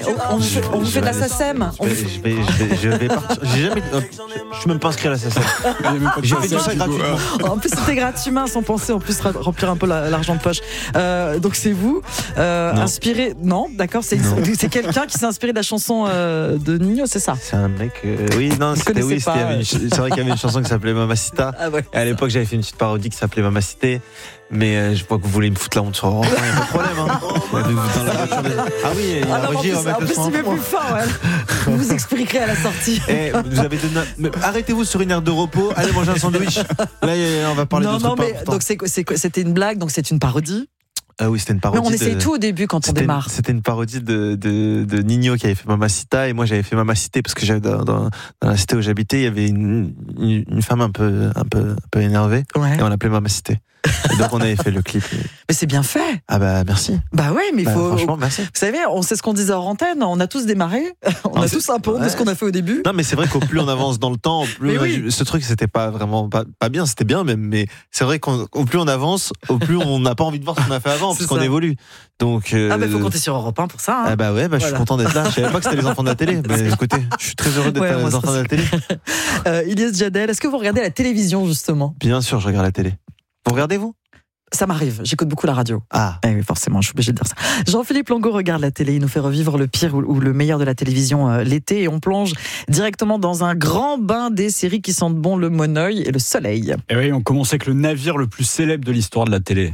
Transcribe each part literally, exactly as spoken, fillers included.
on, on, fait, on fait de la S A C E M. Je vais, je vais, je vais, je vais partir. J'ai jamais. Je suis même pas inscrit à la S A C E M. J'ai fait tout ça gratuitement. En plus, c'était gratuit, sans penser. En plus, remplir un peu la, l'argent de poche. Euh, donc, c'est vous, euh, non. inspiré. Non, d'accord. C'est, c'est quelqu'un qui s'est inspiré de la chanson euh, de Nino, c'est ça? C'est un mec. Euh, oui, non, c'était, oui, c'était, une, c'est vrai qu'il y avait une chanson qui s'appelait Mamacita. Ah ouais, et à l'époque, j'avais fait une petite parodie qui s'appelait Mamacité. Mais euh, je vois que vous voulez me foutre la honte sur Europe, il n'y a pas de problème. Hein. Dans la voiture des... Ah oui, il y a ah la régie, on va mettre le son. En plus, il met plus fort, ouais. Vous vous expliquerez à la sortie. Et vous avez donné... mais arrêtez-vous sur une aire de repos, allez manger un sandwich. Là, on va parler non, d'autres non, mais pas. Donc c'est, c'est, c'était une blague, donc c'est une parodie. Ah oui, c'était une parodie. Mais on essaye de... tout au début quand c'était on démarre. Une, c'était une parodie de, de, de Nino qui avait fait Mamacita et moi j'avais fait Mamacité parce que j'avais dans, dans, dans la cité où j'habitais, il y avait une, une, une femme un peu, un peu, un peu énervée ouais. Et on l'appelait Mamacité. Et donc on avait fait le clip. Mais c'est bien fait. Ah bah merci. Bah ouais, mais il bah, faut. Franchement, merci. Vous savez, on sait ce qu'on disait en antenne. On a tous démarré. On non, a tous un peu honte ouais. de ce qu'on a fait au début. Non, mais c'est vrai qu'au plus on avance dans le temps, au plus oui. ce truc c'était pas vraiment pas, pas bien, c'était bien même. Mais c'est vrai qu'au plus on avance, au plus on n'a pas envie de voir ce qu'on a fait avant parce qu'on évolue. Donc. Euh... Ah bah faut compter sur Europe un pour ça. Hein. Ah bah ouais, bah, voilà. Je suis content d'être là. Je savais pas que c'était les enfants de la télé. Mais écoutez, je suis très heureux d'être ouais, les enfants de la télé. euh, Ilyes Djadel, est-ce que vous regardez la télévision justement? Bien sûr, je regarde la télé. Vous regardez vous? Ça m'arrive, j'écoute beaucoup la radio. Ah. Eh oui, forcément, je suis obligée de dire ça. Jean-Philippe Longo regarde la télé, il nous fait revivre le pire ou, ou le meilleur de la télévision euh, l'été et on plonge directement dans un grand bain des séries qui sentent bon le monoeil et le soleil. Et oui, on commence avec le navire le plus célèbre de l'histoire de la télé.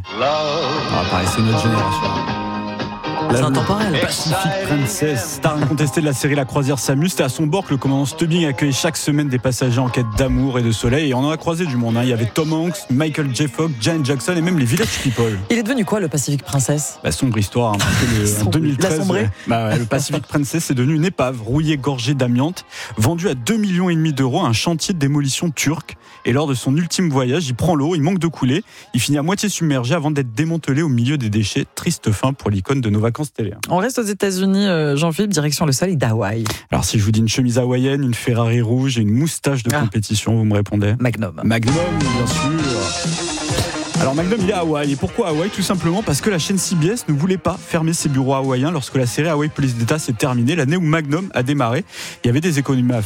Ah, pareil, c'est notre génération. C'est intemporel. Pacific Princess, star incontestée de la série La Croisière s'amuse. C'était à son bord que le commandant Stubbing accueille chaque semaine des passagers en quête d'amour et de soleil. Et on en a croisé du monde. Hein. Il y avait Tom Hanks, Michael J. Fox, Janet Jackson et même les Village People. Il est devenu quoi le Pacific Princess? Bah, sombre histoire. Hein, parce que le, en deux mille treize, il a sombré. Bah, ouais, le Pacific Princess est devenu une épave rouillée, gorgée d'amiante, vendue à deux virgule cinq millions d'euros à un chantier de démolition turc. Et lors de son ultime voyage, il prend l'eau, il manque de couler. Il finit à moitié submergé avant d'être démantelé au milieu des déchets. Triste fin pour l'icône de nos vacances télé. On reste aux États-Unis, euh, Jean-Philippe, direction le soleil d'Hawaï. Alors, si je vous dis une chemise hawaïenne, une Ferrari rouge et une moustache de ah. compétition, vous me répondez? Magnum. Magnum, bien sûr. Alors, Magnum, il est à Hawaï. Et pourquoi Hawaï? Tout simplement parce que la chaîne C B S ne voulait pas fermer ses bureaux hawaïens lorsque la série Hawaii Police d'État s'est terminée. L'année où Magnum a démarré, il y avait des économies à